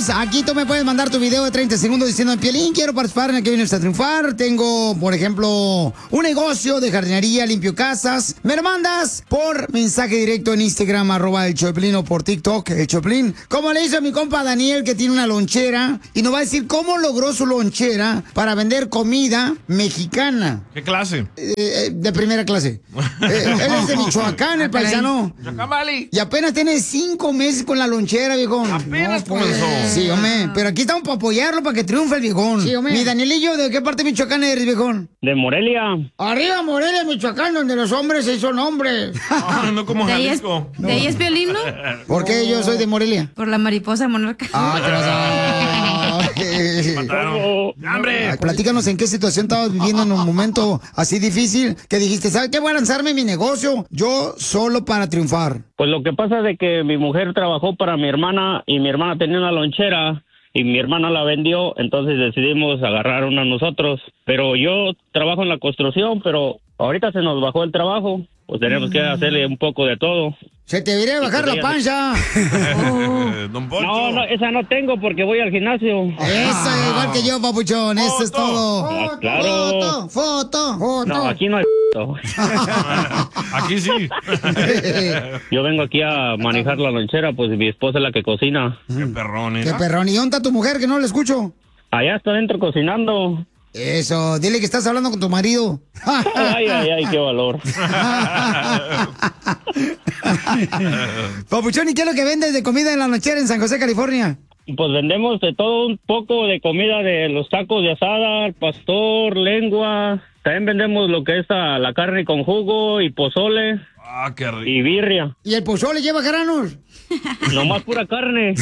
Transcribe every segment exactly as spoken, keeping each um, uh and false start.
paisanos, aquí tú me puedes mandar tu video de treinta segundos diciendo, Piolín, quiero participar en el que vienes a triunfar. Tengo, por ejemplo, un negocio de jardinería, limpio casas. Me lo mandas por mensaje directo en Instagram, arroba el Choplin, o por TikTok, el Choplin. Como le hizo a mi compa Daniel, que tiene una lonchera, y nos va a decir cómo logró su lonchera para vender comida mexicana. ¿Qué clase? Eh, de primera clase. Eh, él es de Michoacán, el paisano. Y apenas tiene cinco meses con la lonchera, viejón. Apenas no, pues, comenzó. Sí, hombre. Pero aquí estamos para apoyarlo, para que triunfe el viejón. Sí, hombre. Mi Danielillo, ¿de qué parte de Michoacán eres, viejón? De Morelia. Arriba, Morelia, Michoacán, donde los hombres se son hombres. Ah, no como ¿De ahí es, Jalisco. ¿de ahí es Piolín, no? ¿Por qué yo soy de Morelia? Por la mariposa monarca. Ah, te vas a... Mataron. ¡Hambre! Ay, platícanos en qué situación estabas viviendo en un momento así difícil que dijiste, ¿sabes qué? Voy a lanzarme mi negocio yo solo para triunfar. Pues lo que pasa es de que mi mujer trabajó para mi hermana y mi hermana tenía una lonchera y mi hermana la vendió, entonces decidimos agarrar una nosotros. Pero yo trabajo en la construcción, pero ahorita se nos bajó el trabajo, pues tenemos mm. que hacerle un poco de todo. Se te debería bajar la panza. Oh. Don Poncho. No, no, esa no tengo porque voy al gimnasio. Esa es igual que yo, papuchón, eso es todo. Ah, claro. Foto, foto, foto. No, aquí no hay Aquí sí. Yo vengo aquí a manejar la lonchera, pues mi esposa es la que cocina. Qué perrón, ¿eh? Qué perrón. ¿Y dónde está tu mujer que no la escucho? Allá está adentro cocinando. Eso, dile que estás hablando con tu marido. Ay, ay, ay, qué valor. Papuchón, ¿y qué es lo que vendes de comida en la lonchera en San José, California? Pues vendemos de todo un poco de comida, de los tacos de asada, el pastor, lengua. También vendemos lo que es a la carne con jugo y pozole. Ah, qué rico. Y birria. ¿Y el pozole lleva granos? Nomás pura carne.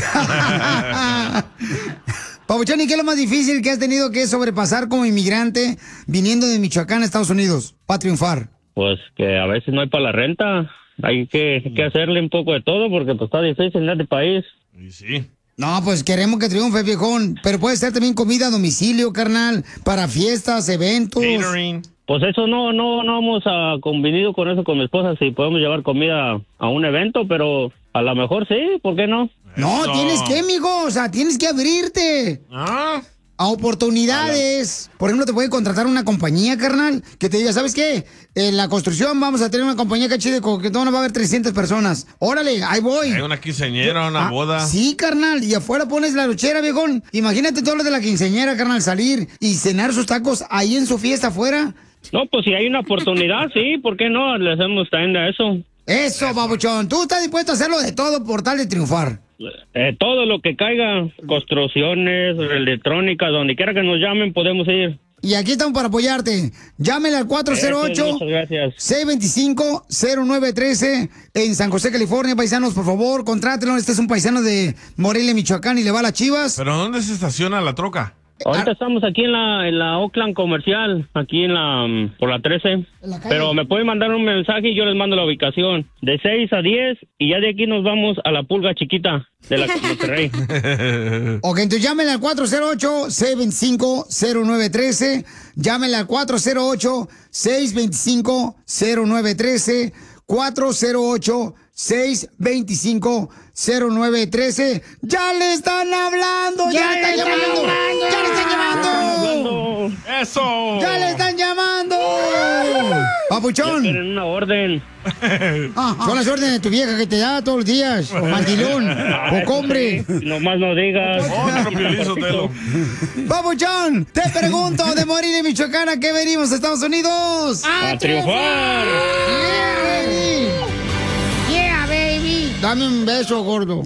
Papuchón, ¿y qué es lo más difícil que has tenido que sobrepasar como inmigrante viniendo de Michoacán a Estados Unidos para triunfar? Pues que a veces no hay para la renta. Hay que, que hacerle un poco de todo porque pues está difícil en este país. Y sí. No, pues queremos que triunfe, viejón. Pero puede ser también comida a domicilio, carnal, para fiestas, eventos. Catering. Pues eso no, no, no hemos uh, convenido con eso con mi esposa, si podemos llevar comida a un evento, pero a lo mejor sí, ¿por qué no? No, Eso. tienes que, mijo, o sea, tienes que abrirte Ah. a oportunidades. Por ejemplo, te puede contratar una compañía, carnal, que te diga, ¿sabes qué? En la construcción vamos a tener una compañía que chide, que no va a haber trescientas personas. Órale, ahí voy. Hay una quinceañera, una Ah, boda. Sí, carnal, y afuera pones la luchera, viejón. Imagínate todo lo de la quinceañera, carnal, salir y cenar sus tacos ahí en su fiesta afuera. No, pues si hay una oportunidad, sí, ¿por qué no? Le hacemos también a eso. Eso, babuchón. Tú estás dispuesto a hacerlo de todo por tal de triunfar. Eh, todo lo que caiga, construcciones, electrónica, donde quiera que nos llamen, podemos ir. Y aquí estamos para apoyarte. Llámele al cuatro cero ocho, Muchas gracias. seis dos cinco, cero nueve uno tres en San José, California. Paisanos, por favor, contrátelo. Este es un paisano de Morelia, Michoacán, y le va a las Chivas. ¿Pero dónde se estaciona la troca? Ahorita estamos aquí en la en la Oakland Comercial, aquí en la um, por la trece. la calle. Pero me pueden mandar un mensaje y yo les mando la ubicación. De seis a diez y ya de aquí nos vamos a la Pulga Chiquita de la Monterrey. Ok, entonces llámele al cuatro cero ocho, seis dos cinco, cero nueve uno tres. Llámele al cuatro cero ocho, seis dos cinco, cero nueve uno tres. cuatro cero ocho, seis dos cinco, cero nueve uno tres. ¡Ya le están hablando! ¡Ya, le están llamando! ¡Ya le están llamando! ¡Eso! ¡Ya le están llamando! ¡Papuchón! Tienen una orden. Son las órdenes de tu vieja que te da todos los días. O mandilón. O combre. Sí, nomás no digas. Otro Piolín Sotelo. Papuchón, te pregunto, de Morelia, Michoacán, ¿a qué venimos a Estados Unidos? ¡A triunfar! Yeah, baby. Yeah, baby. Dame un beso, gordo.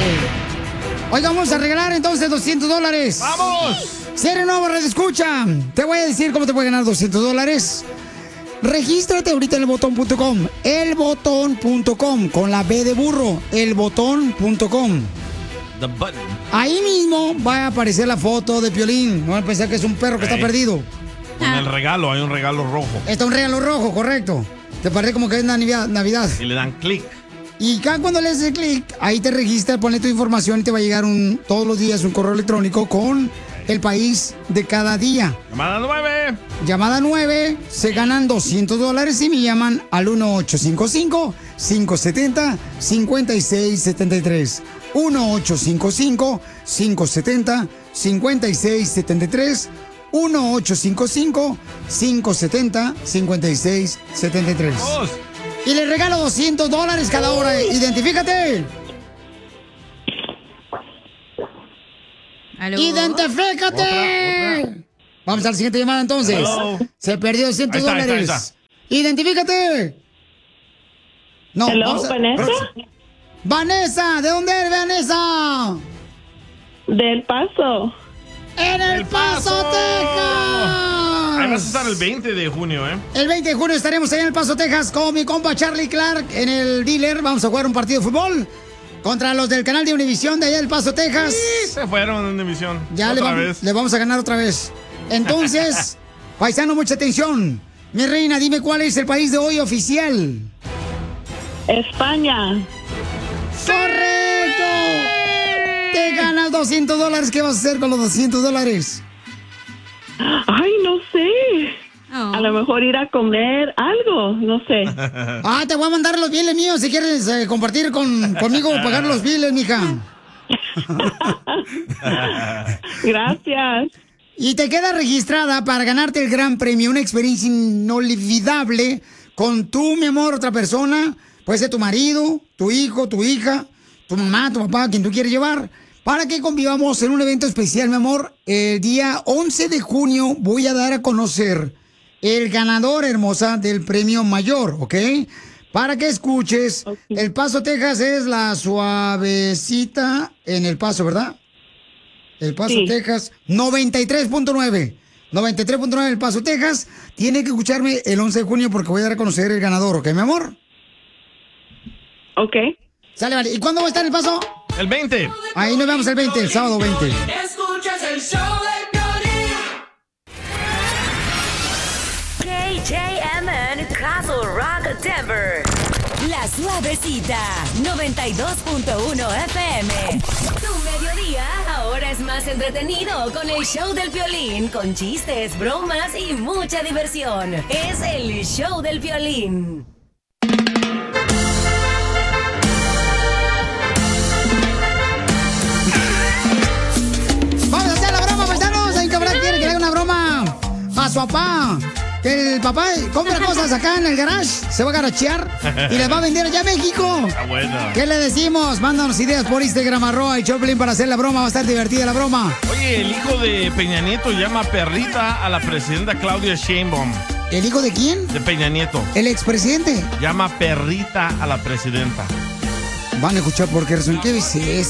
Oiga, vamos a regalar entonces doscientos dólares. ¡Vamos! Si eres nuevo, Radio Escucha, te voy a decir cómo te puedes ganar doscientos dólares. Regístrate ahorita en el botón punto com. el botón punto com, con la B de burro. el botón punto com. The button. Ahí mismo va a aparecer la foto de Piolín. No van a pensar que es un perro que está Ey. perdido. Con el regalo, hay un regalo rojo. Está un regalo rojo, correcto. Te parece como que es Navidad. Navidad. Y le dan clic. Y cada cuando le haces clic, ahí te registras, ponle tu información y te va a llegar un, todos los días un correo electrónico con el país de cada día. Llamada nueve. Llamada nueve, se ganan doscientos dólares y me llaman al uno ocho cinco cinco, cinco siete cero, cinco seis siete tres. uno ocho cinco cinco, cinco siete cero, cinco seis siete tres. uno ocho cinco cinco, cinco siete cero, cinco seis siete tres. Y le regalo doscientos dólares cada hora. Identifícate. ¿Aló? ¡Identifícate! Otra, otra. Vamos a la siguiente llamada entonces. Hello. Se perdió doscientos Ahí está, dólares. ahí está, ahí está. ¡Identifícate! No, Hello, vamos a- ¿Vanessa? pro- Vanessa, ¿de dónde eres, Vanessa? Del Paso. ¡En El, El Paso, Paso. Texas! Ahí vas a estar el veinte de junio, ¿eh? El veinte de junio estaremos allá en El Paso, Texas, con mi compa Charlie Clark en el dealer. Vamos a jugar un partido de fútbol contra los del canal de Univisión de allá del Paso, Texas. Sí, se fueron en emisión. Ya le, Otra vamos- vez. le vamos a ganar otra vez. Entonces, paisano, mucha atención. Mi reina, dime cuál es el país de hoy oficial. España. ¡Correcto! Te ganas doscientos dólares. ¿Qué vas a hacer con los doscientos dólares? Ay, no sé. Oh. A lo mejor ir a comer algo, no sé. Ah, te voy a mandar los biles míos si quieres eh, compartir con, conmigo o pagar los biles, mija. Gracias. Y te queda registrada para ganarte el gran premio, una experiencia inolvidable con tú, mi amor, otra persona. Puede ser tu marido, tu hijo, tu hija, tu mamá, tu papá, quien tú quieres llevar. Para que convivamos en un evento especial, mi amor. El día once de junio voy a dar a conocer el ganador, hermosa, del premio mayor, ¿ok? Para que escuches. Ok. El Paso, Texas es la suavecita en El Paso, ¿verdad? El Paso, Sí. Texas, noventa y tres punto nueve. noventa y tres punto nueve El Paso, Texas. Tiene que escucharme el once de junio porque voy a dar a conocer el ganador, ¿ok, mi amor? Ok. Sale, vale. ¿Y cuándo va a estar El Paso? El veinte. Ahí nos vemos el veinte, el sábado veinte. Escuchas el show de Piolín. K J M N Castle Rock Denver. La Suavecita, noventa y dos punto uno F M. Tu mediodía ahora es más entretenido con el show del Piolín, con chistes, bromas y mucha diversión. Es el show del Piolín. Vamos a hacer la broma, paisanos. Hay que habrá quiere que le haga una broma a su papá. Que el papá compra cosas acá en el garage, se va a garachear y les va a vender allá a México. Está buena. ¿Qué le decimos? Mándanos ideas por Instagram, arroba y Choplin para hacer la broma. Va a estar divertida la broma. Oye, el hijo de Peña Nieto llama perrita a la presidenta Claudia Sheinbaum. ¿El hijo de quién? De Peña Nieto. El expresidente. Llama perrita a la presidenta. Van a escuchar por qué razón. ¿Qué dice?